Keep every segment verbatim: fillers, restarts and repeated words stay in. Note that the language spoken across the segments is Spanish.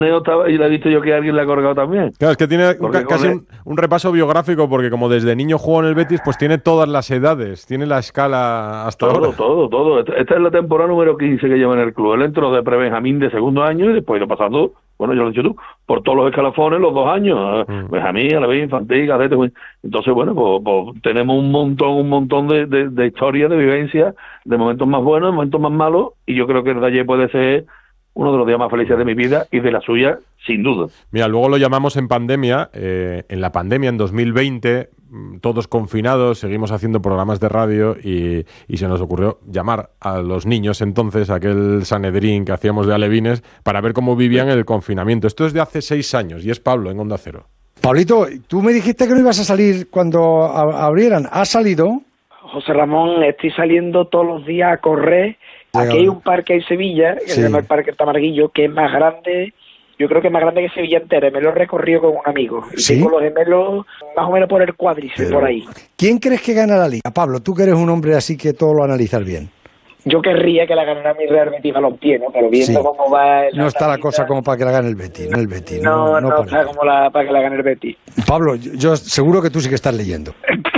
estaba, y le he visto yo que alguien le ha colgado también. Claro, es que tiene un, Porque casi con un, un repaso biográfico, porque como desde niño jugó en el Betis, pues tiene todas las edades, tiene la escala hasta todo, ahora. todo, todo. Esta, esta es la temporada número quince que lleva en el club. Él entró de pre-Benjamín de segundo año y después ha ido pasando, bueno, ya lo he dicho tú, por todos los escalafones los dos años. Mm. Benjamín, a la vez infantil, cadete. Entonces, bueno, pues, pues tenemos un montón, un montón de, de, de historias, de vivencias, de momentos más buenos, de momentos más malos, y yo creo que el de ayer puede ser uno de los días más felices de mi vida y de la suya, sin duda. Mira, luego lo llamamos en pandemia, eh, en la pandemia, en dos mil veinte, todos confinados, seguimos haciendo programas de radio y, y se nos ocurrió llamar a los niños entonces, aquel Sanedrín que hacíamos de alevines, para ver cómo vivían el confinamiento. Esto es de hace seis años y es Pablo en Onda Cero. Pablito, tú me dijiste que no ibas a salir cuando a- abrieran. ¿Has salido? José Ramón, estoy saliendo todos los días a correr. Aquí hay un parque en Sevilla, que Sí. se llama el Parque Tamarguillo, que es más grande, yo creo que es más grande que Sevilla entera. Me lo he recorrido con un amigo. Y ¿Sí? tengo los gemelos más o menos por el cuádriceps, Pero- por ahí. ¿Quién crees que gana la liga? Pablo, tú que eres un hombre así que todo lo analizas bien. Yo querría que la ganara mi Real Betis Balompié, ¿no? Pero viendo Sí. cómo va... No está la cosa como para que la gane el Betis, ¿no? El Betis, No, no, parece. está como la, para que la gane el Betis. Pablo, yo, yo seguro que tú sí que estás leyendo.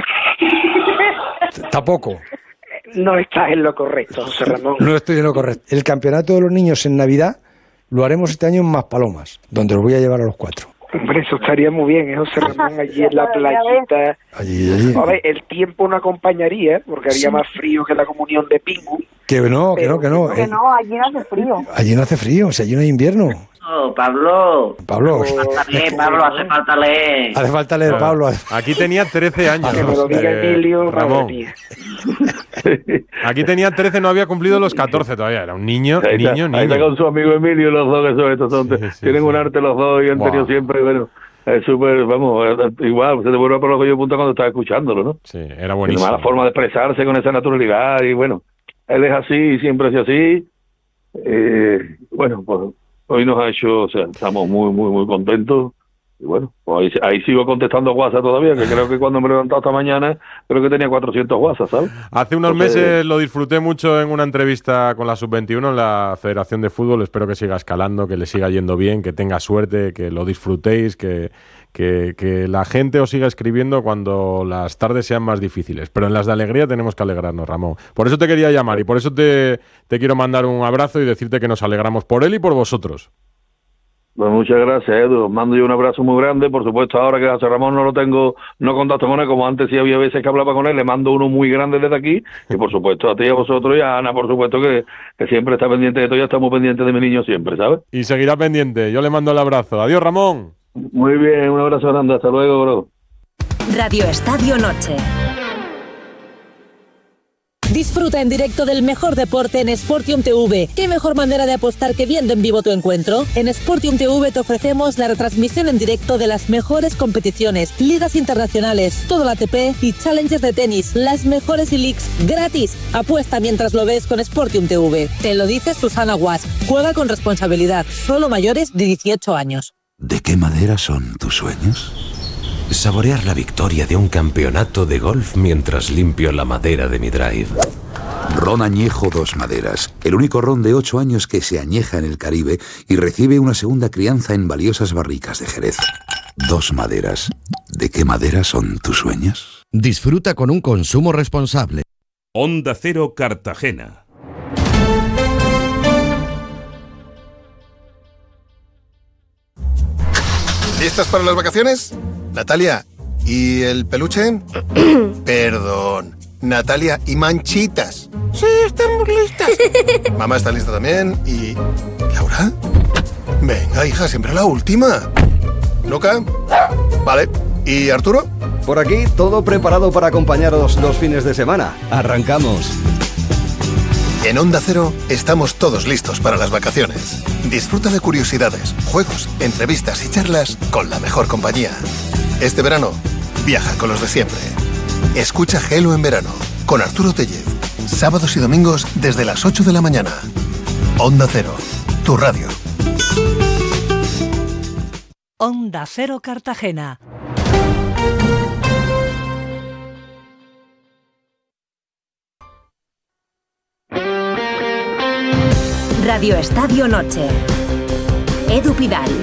T- Tampoco. No estás en lo correcto, José Ramón. No estoy en lo correcto. El campeonato de los niños en Navidad lo haremos este año en Maspalomas, donde los voy a llevar a los cuatro. Hombre, eso estaría muy bien, ¿eh, José Ramón? Allí en la playita. Allí, allí. A ver, el tiempo no acompañaría, porque haría Sí. más frío que la comunión de Pingu. Que no, que no, que no. Que Eh, no, allí no hace frío. allí no hace frío, o sea, allí no hay invierno. Oh, Pablo. Pablo, Falta leer, Pablo, hace falta leer. hace falta leer, Pablo. Aquí tenía trece años. Que me lo diga eh, Emilio, Ramón. madre mía. Aquí tenía trece, no había cumplido los catorce todavía. Era un niño, Ahí está, niño, ahí está niño. con su amigo Emilio, los dos que son estos son, Sí, sí, tienen sí. un arte los dos y han Wow. tenido siempre, bueno, es súper, vamos, eh, igual, se te vuelve por los de punta cuando estás escuchándolo, ¿no? Sí, era Tiene buenísimo. mala forma de expresarse con esa naturalidad y bueno, él es así y siempre ha sido así. Eh, bueno, pues hoy nos ha hecho, o sea, estamos muy, muy, muy contentos. Y bueno, pues ahí, ahí sigo contestando WhatsApp todavía, que creo que cuando me he levantado esta mañana, creo que tenía cuatrocientos WhatsApp, ¿sabes? Hace unos Entonces- meses lo disfruté mucho en una entrevista con la sub veintiuno en la Federación de Fútbol. Espero que siga escalando, que le siga yendo bien, que tenga suerte, que lo disfrutéis, que, que, que la gente os siga escribiendo cuando las tardes sean más difíciles. Pero en las de alegría tenemos que alegrarnos, Ramón. Por eso te quería llamar y por eso te, te quiero mandar un abrazo y decirte que nos alegramos por él y por vosotros. Pues muchas gracias, Edu. Os mando yo un abrazo muy grande. Por supuesto, ahora que a José Ramón no lo tengo, no contacto con él, como antes sí había veces que hablaba con él, le mando uno muy grande desde aquí. Y por supuesto, a ti, a vosotros y a Ana, por supuesto, que, que siempre está pendiente de todo. Ya estamos pendientes de mi niño siempre, ¿sabes? Y seguirá pendiente. Yo le mando el abrazo. Adiós, Ramón. Muy bien, un abrazo grande. Hasta luego, bro. Radio Estadio Noche. Disfruta en directo del mejor deporte en Sportium T V. ¿Qué mejor manera de apostar que viendo en vivo tu encuentro? En Sportium T V te ofrecemos la retransmisión en directo de las mejores competiciones, ligas internacionales, todo el A T P y challenges de tenis, las mejores e-leagues gratis. Apuesta mientras lo ves con Sportium T V. Te lo dice Susana Guas. Juega con responsabilidad. Solo mayores de dieciocho años. ¿De qué madera son tus sueños? Saborear la victoria de un campeonato de golf mientras limpio la madera de mi drive. Ron Añejo Dos Maderas, el único ron de ocho años que se añeja en el Caribe y recibe una segunda crianza en valiosas barricas de Jerez. Dos Maderas. ¿De qué madera son tus sueños? Disfruta con un consumo responsable. Onda Cero Cartagena. ¿Listas para las vacaciones? Natalia, ¿y el peluche? Perdón. Natalia, ¿y Manchitas? Sí, estamos listas. Mamá está lista también. ¿Y Laura? Venga, hija, siempre la última. ¿Luca? Vale. ¿Y Arturo? Por aquí, todo preparado para acompañaros los fines de semana. Arrancamos. En Onda Cero estamos todos listos para las vacaciones. Disfruta de curiosidades, juegos, entrevistas y charlas con la mejor compañía. Este verano, viaja con los de siempre. Escucha Gelo en verano con Arturo Tellez. Sábados y domingos desde las ocho de la mañana. Onda Cero, tu radio. Onda Cero Cartagena. Radio Estadio Noche. Edu Pidal.